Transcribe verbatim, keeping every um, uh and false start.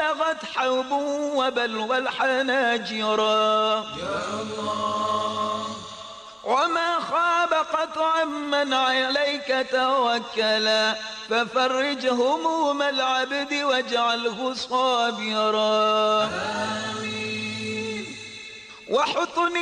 بلغت حوب وبلوى الحناجرا يا الله وما خاب قطعا من عليك توكلا ففرج هموم العبد واجعله صابرا آمين وحطني